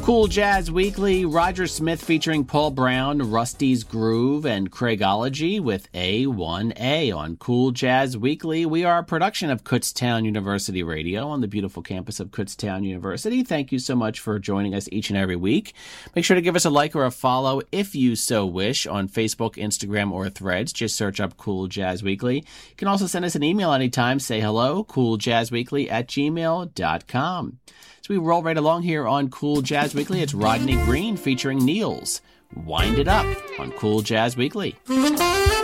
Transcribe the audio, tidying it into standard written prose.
Cool Jazz Weekly, Roger Smith featuring Paul Brown, Rusty's Groove, and Craigology with A1A on Cool Jazz Weekly. We are a production of Kutztown University Radio on the beautiful campus of Kutztown University. Thank you so much for joining us each and every week. Make sure to give us a like or a follow if you so wish on Facebook, Instagram, or Threads. Just search up Cool Jazz Weekly. You can also send us an email anytime. Say hello, cooljazzweekly@gmail.com. So we roll right along here on Cool Jazz Weekly. It's Rodney Green featuring Niels. Wind It Up on Cool Jazz Weekly.